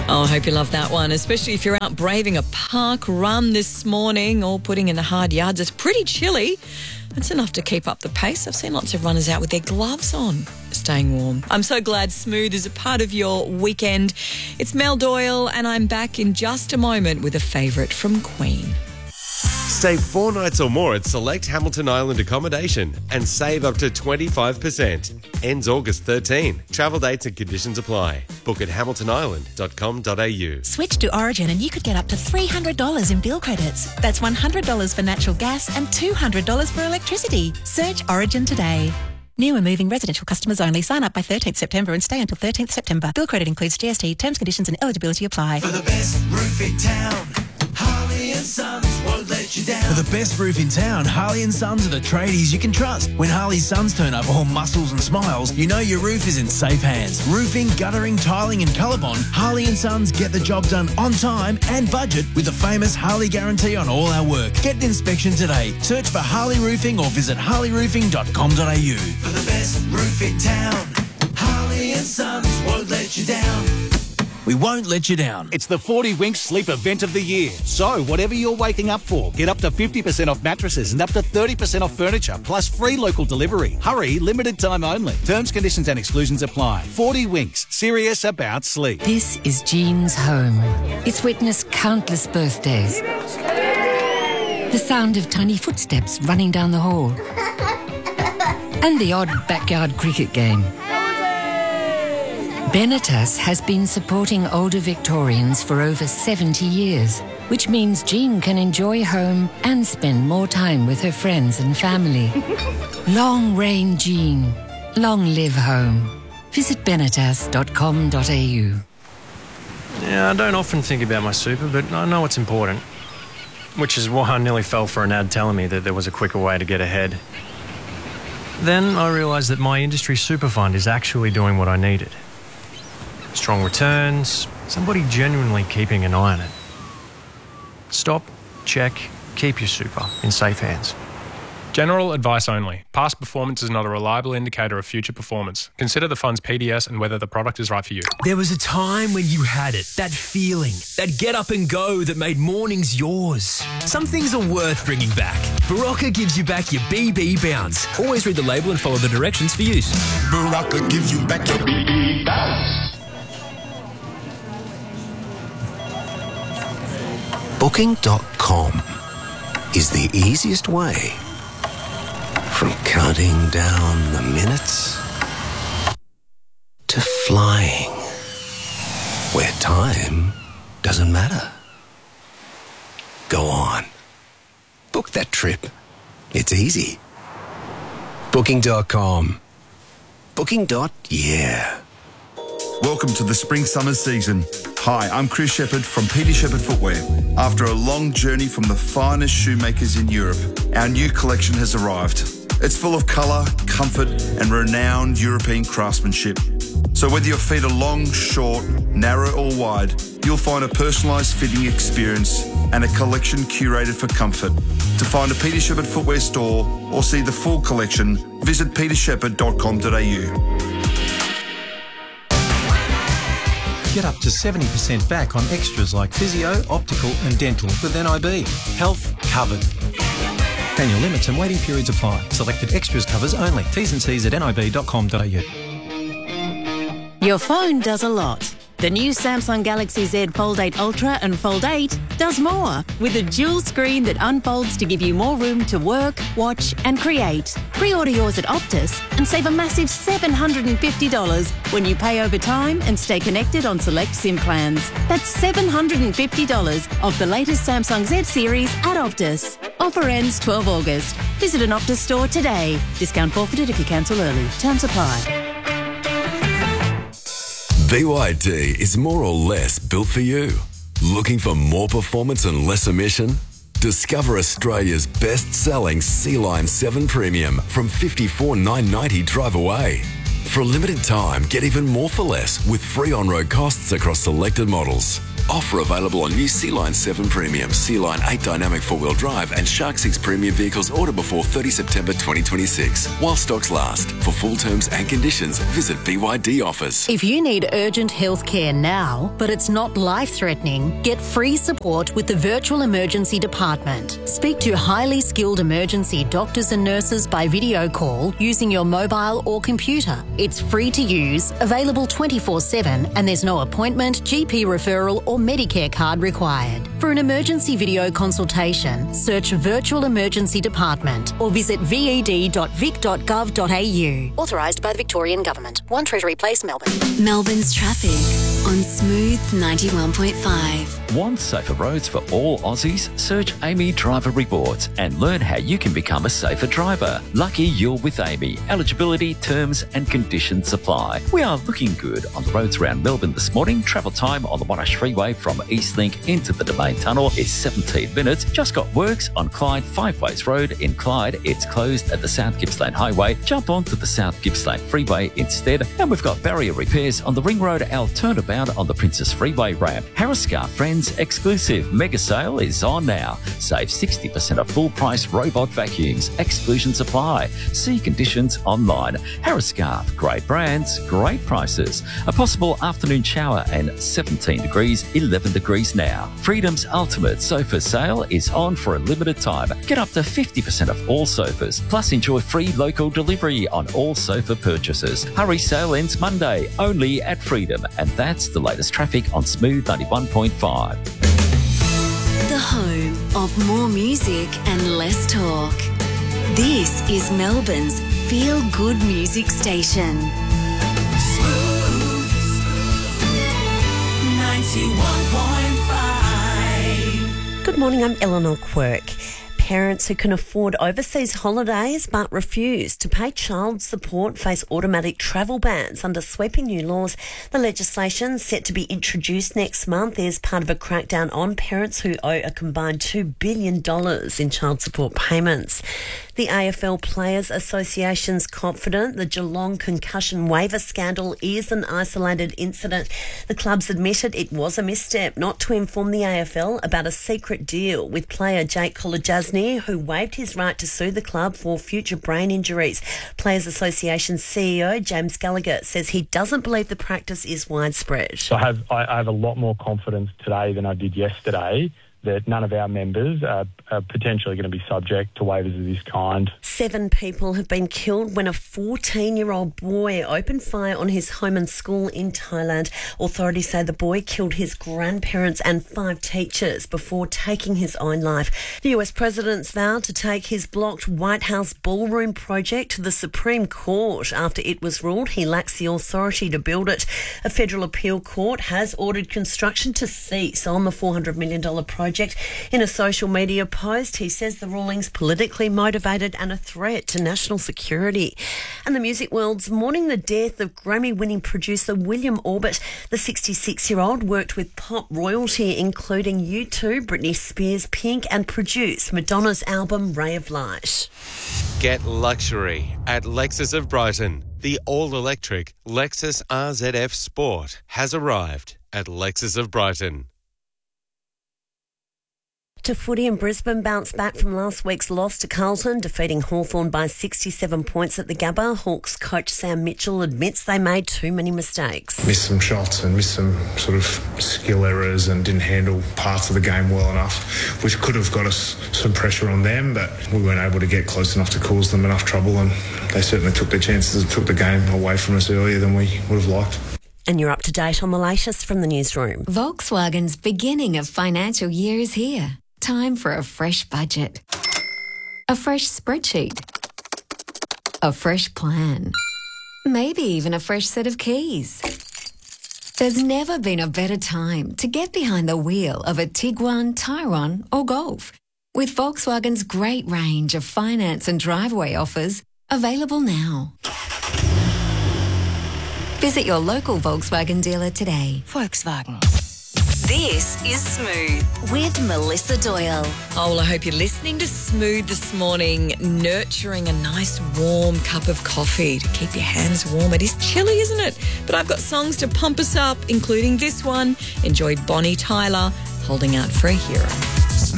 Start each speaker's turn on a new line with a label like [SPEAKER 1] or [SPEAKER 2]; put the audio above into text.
[SPEAKER 1] Oh, I hope you love that one, especially if you're out braving a park run this morning or putting in the hard yards. It's pretty chilly. It's enough to keep up the pace. I've seen lots of runners out with their gloves on, staying warm. I'm so glad Smooth is a part of your weekend. It's Mel Doyle, and I'm back in just a moment with a favourite from Queen.
[SPEAKER 2] Stay 4 nights or more at select Hamilton Island accommodation and save up to 25%. Ends August 13. Travel dates and conditions apply. Book at hamiltonisland.com.au.
[SPEAKER 3] Switch to Origin and you could get up to $300 in bill credits. That's $100 for natural gas and $200 for electricity. Search Origin today. New and moving residential customers only. Sign up by 13th September and stay until 13th September. Bill credit includes GST. Terms, conditions and eligibility apply.
[SPEAKER 4] For the best roof in town, Harley and Sons won't let you down. For the best roof in town, Harley and Sons are the tradies you can trust. When Harley's Sons turn up all muscles and smiles, you know your roof is in safe hands. Roofing, guttering, tiling and ColourBond, Harley and Sons get the job done on time and budget with the famous Harley guarantee on all our work. Get an inspection today. Search for Harley Roofing or visit harleyroofing.com.au. For the best roof in town, Harley and Sons won't let you down. We won't let you down.
[SPEAKER 5] It's the 40 Winks Sleep Event of the Year. So, whatever you're waking up for, get up to 50% off mattresses and up to 30% off furniture, plus free local delivery. Hurry, limited time only. Terms, conditions and exclusions apply. 40 Winks, serious about sleep.
[SPEAKER 6] This is Jean's home. It's witnessed countless birthdays. The sound of tiny footsteps running down the hall. And the odd backyard cricket game. Benetas has been supporting older Victorians for over 70 years, which means Jean can enjoy home and spend more time with her friends and family. Long reign Jean. Long live home. Visit benetas.com.au.
[SPEAKER 7] Yeah, I don't often think about my super, but I know it's important. Which is why I nearly fell for an ad telling me that there was a quicker way to get ahead. Then I realised that my industry super fund is actually doing what I needed. Strong returns, somebody genuinely keeping an eye on it. Stop, check, keep your super in safe hands.
[SPEAKER 8] General advice only. Past performance is not a reliable indicator of future performance. Consider the fund's PDS and whether the product is right for you.
[SPEAKER 9] There was a time when you had it, that feeling, that get up and go that made mornings yours. Some things are worth bringing back. Barocca gives you back your BB bounce. Always read the label and follow the directions for use.
[SPEAKER 4] Barocca gives you back your BB bounce.
[SPEAKER 10] Booking.com is the easiest way from counting down the minutes to flying, where time doesn't matter. Go on. Book that trip. It's easy. Booking.com. Booking.yeah.
[SPEAKER 11] Welcome to the spring-summer season. Hi, I'm Chris Shepherd from Peter Shepherd Footwear. After a long journey from the finest shoemakers in Europe, our new collection has arrived. It's full of colour, comfort and renowned European craftsmanship. So whether your feet are long, short, narrow or wide, you'll find a personalised fitting experience and a collection curated for comfort. To find a Peter Shepherd Footwear store or see the full collection, visit petershepherd.com.au.
[SPEAKER 12] Get up to 70% back on extras like physio, optical and dental with NIB. Health covered. Annual limits and waiting periods apply. Selected extras covers only. T's and C's at nib.com.au.
[SPEAKER 13] Your phone does a lot. The new Samsung Galaxy Z Fold 8 Ultra and Fold 8 does more, with a dual screen that unfolds to give you more room to work, watch and create. Pre-order yours at Optus and save a massive $750 when you pay over time and stay connected on select SIM plans. That's $750 of the latest Samsung Z series at Optus. Offer ends 12 August. Visit an Optus store today. Discount forfeited if you cancel early. Terms apply.
[SPEAKER 14] BYD is more or less built for you. Looking for more performance and less emission? Discover Australia's best-selling Sea-Line 7 Premium from $54,990 drive away. For a limited time, get even more for less with free on-road costs across selected models. Offer available on new Sea-Line 7 Premium, Sea-Line 8 Dynamic 4-wheel drive and Shark 6 Premium vehicles order before 30 September 2026. While stocks last. For full terms and conditions, visit BYD Offers.
[SPEAKER 13] If you need urgent health care now, but it's not life-threatening, get free support with the Virtual Emergency Department. Speak to highly skilled emergency doctors and nurses by video call using your mobile or computer. It's free to use, available 24/7, and there's no appointment, GP referral or Medicare card required. For an emergency video consultation, search Virtual Emergency Department or visit ved.vic.gov.au. Authorised by the Victorian Government. 1 Treasury Place, Melbourne.
[SPEAKER 15] Melbourne's traffic on Smooth 91.5.
[SPEAKER 16] Want safer roads for all Aussies? Search Amy Driver Rewards and learn how you can become a safer driver. Lucky you're with Amy. Eligibility, terms and conditions apply. We are looking good on the roads around Melbourne this morning. Travel time on the Monash Freeway from Eastlink into the Domain Tunnel is 17 minutes. Just got works on Clyde Five Ways Road in Clyde. It's closed at the South Gippsland Highway. Jump onto the South Gippsland Freeway instead. And we've got barrier repairs on the Ring Road Al turnabout on the Princess Freeway ramp. Harris Scarf Friends exclusive mega sale is on now. Save 60% off full price robot vacuums. Exclusions apply. See conditions online. Harris Scarf, great brands, great prices. A possible afternoon shower and 17 degrees, 11 degrees now. Freedom's Ultimate Sofa Sale is on for a limited time. Get up to 50% off all sofas. Plus enjoy free local delivery on all sofa purchases. Hurry, sale ends Monday only at Freedom. And that's the latest traffic on Smooth 91.5.
[SPEAKER 15] The home of more music and less talk. This is Melbourne's feel-good music station.
[SPEAKER 17] Smooth 91.5.
[SPEAKER 18] Good morning, I'm Eleanor Quirk. Parents who can afford overseas holidays but refuse to pay child support face automatic travel bans under sweeping new laws. The legislation, set to be introduced next month, is part of a crackdown on parents who owe a combined $2 billion in child support payments. The AFL Players Association's confident the Geelong concussion waiver scandal is an isolated incident. The clubs admitted it was a misstep not to inform the AFL about a secret deal with player Jake Kolodjasny, who waived his right to sue the club for future brain injuries. Players Association CEO James Gallagher says he doesn't believe the practice is widespread.
[SPEAKER 19] So I have a lot more confidence today than I did yesterday that none of our members are potentially going to be subject to waivers of this kind.
[SPEAKER 18] 7 people have been killed when a 14-year-old boy opened fire on his home and school in Thailand. Authorities say the boy killed his grandparents and 5 teachers before taking his own life. The US president's vowed to take his blocked White House ballroom project to the Supreme Court after it was ruled he lacks the authority to build it. A federal appeal court has ordered construction to cease on the $400 million project. In a social media post, he says the ruling's politically motivated and a threat to national security. And the music world's mourning the death of Grammy-winning producer William Orbit. The 66-year-old worked with pop royalty, including U2, Britney Spears, Pink, and produced Madonna's album Ray of Light.
[SPEAKER 2] Get luxury at Lexus of Brighton. The all-electric Lexus RZF Sport has arrived at Lexus of Brighton.
[SPEAKER 18] To footy, and Brisbane bounced back from last week's loss to Carlton, defeating Hawthorn by 67 points at the Gabba. Hawks coach Sam Mitchell admits they made too many mistakes.
[SPEAKER 20] Missed some shots and missed some sort of skill errors and didn't handle parts of the game well enough, which could have got us some pressure on them, but we weren't able to get close enough to cause them enough trouble, and they certainly took their chances and took the game away from us earlier than we would have liked.
[SPEAKER 18] And you're up to date on the latest from the newsroom.
[SPEAKER 15] Volkswagen's beginning of financial year is here. Time for a fresh budget, a fresh spreadsheet, a fresh plan, maybe even a fresh set of keys. There's never been a better time to get behind the wheel of a Tiguan, Tyrone or Golf, with Volkswagen's great range of finance and driveway offers available now. Visit your local Volkswagen dealer today. Volkswagen.
[SPEAKER 17] This is Smooth with Melissa Doyle.
[SPEAKER 1] Oh, well, I hope you're listening to Smooth this morning, nurturing a nice warm cup of coffee to keep your hands warm. It is chilly, isn't it? But I've got songs to pump us up, including this one. Enjoy Bonnie Tyler, Holding Out for a Hero.